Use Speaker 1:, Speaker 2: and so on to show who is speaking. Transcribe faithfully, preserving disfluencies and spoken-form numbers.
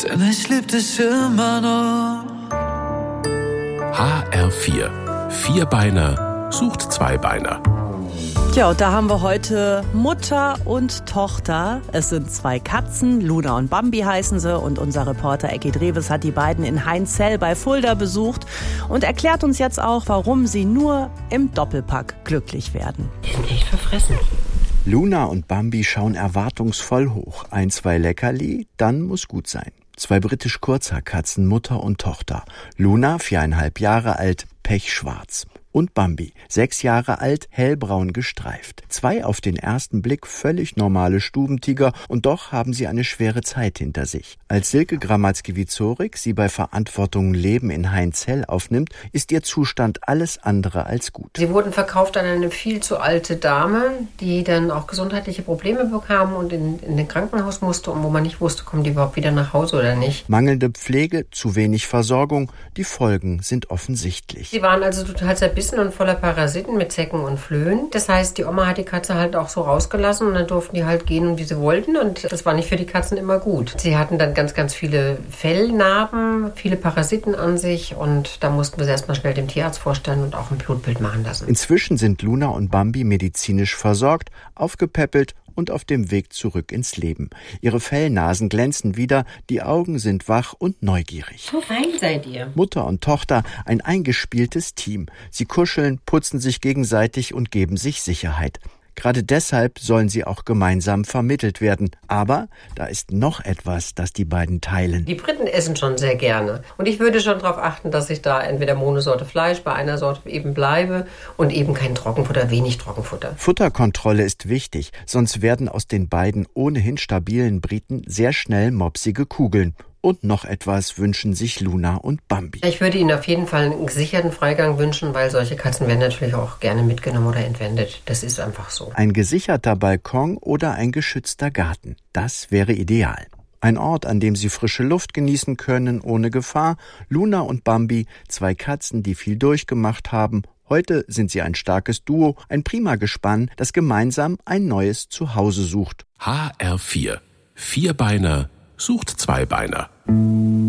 Speaker 1: denn ich lieb dich immer noch.
Speaker 2: H R vier. Vierbeiner sucht Zweibeiner.
Speaker 3: Ja, und da haben wir heute Mutter und Tochter. Es sind zwei Katzen, Luna und Bambi heißen sie. Und unser Reporter Ecki Dreves hat die beiden in Heinzell bei Fulda besucht und erklärt uns jetzt auch, warum sie nur im Doppelpack glücklich werden.
Speaker 4: Die sind echt verfressen.
Speaker 5: Luna und Bambi schauen erwartungsvoll hoch. Ein, zwei Leckerli, dann muss gut sein. Zwei britisch Kurzhaarkatzen, Mutter und Tochter. Luna, viereinhalb Jahre alt, pechschwarz. Und Bambi, sechs Jahre alt, hellbraun gestreift. Zwei auf den ersten Blick völlig normale Stubentiger und doch haben sie eine schwere Zeit hinter sich. Als Silke Gramatzki-Wizorik sie bei Verantwortung Leben in Heinzell aufnimmt, ist ihr Zustand alles andere als gut.
Speaker 4: Sie wurden verkauft an eine viel zu alte Dame, die dann auch gesundheitliche Probleme bekam und in, in ein Krankenhaus musste und wo man nicht wusste, kommen die überhaupt wieder nach Hause oder nicht.
Speaker 5: Mangelnde Pflege, zu wenig Versorgung, die Folgen sind offensichtlich.
Speaker 4: Sie waren also total zerbissen und voller Parasiten mit Zecken und Flöhen. Das heißt, die Oma hat die Katze halt auch so rausgelassen und dann durften die halt gehen, wie sie wollten und das war nicht für die Katzen immer gut. Sie hatten dann ganz, ganz viele Fellnarben, viele Parasiten an sich und da mussten wir sie erstmal schnell dem Tierarzt vorstellen und auch ein Blutbild machen lassen.
Speaker 5: Inzwischen sind Luna und Bambi medizinisch versorgt, aufgepäppelt und auf dem Weg zurück ins Leben. Ihre Fellnasen glänzen wieder, die Augen sind wach und neugierig.
Speaker 4: So fein seid ihr.
Speaker 5: Mutter und Tochter, ein eingespieltes Team. Sie kuscheln, putzen sich gegenseitig und geben sich Sicherheit. Gerade deshalb sollen sie auch gemeinsam vermittelt werden. Aber da ist noch etwas, das die beiden teilen.
Speaker 4: Die Briten essen schon sehr gerne. Und ich würde schon darauf achten, dass ich da entweder Monosorte Fleisch bei einer Sorte eben bleibe und eben kein Trockenfutter, wenig Trockenfutter.
Speaker 5: Futterkontrolle ist wichtig, sonst werden aus den beiden ohnehin stabilen Briten sehr schnell mopsige Kugeln. Und noch etwas wünschen sich Luna und Bambi.
Speaker 4: Ich würde ihnen auf jeden Fall einen gesicherten Freigang wünschen, weil solche Katzen werden natürlich auch gerne mitgenommen oder entwendet. Das ist einfach so.
Speaker 5: Ein gesicherter Balkon oder ein geschützter Garten. Das wäre ideal. Ein Ort, an dem sie frische Luft genießen können, ohne Gefahr. Luna und Bambi, zwei Katzen, die viel durchgemacht haben. Heute sind sie ein starkes Duo, ein prima Gespann, das gemeinsam ein neues Zuhause sucht.
Speaker 2: H R vier. Vierbeiner sucht Zweibeiner.